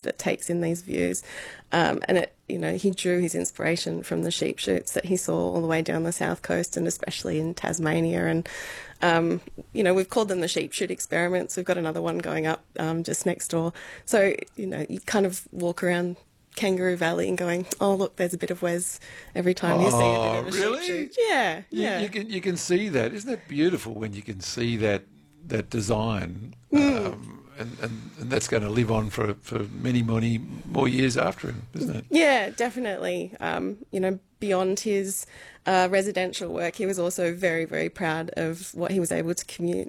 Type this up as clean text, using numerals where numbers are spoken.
that takes in these views. And it, you know, he drew his inspiration from the sheep shoots that he saw all the way down the south coast and especially in Tasmania. And, you know, we've called them the sheep shoot experiments. We've got another one going up just next door. So, you know, you kind of walk around Kangaroo Valley and going, oh, look, there's a bit of Wes every time you see a bit of a sheep shoot. Yeah, yeah. You can see that. Isn't that beautiful when you can see that design? And that's going to live on for many more years after him, isn't it? Yeah, definitely. You know, beyond his residential work, he was also very, very proud of what he was able to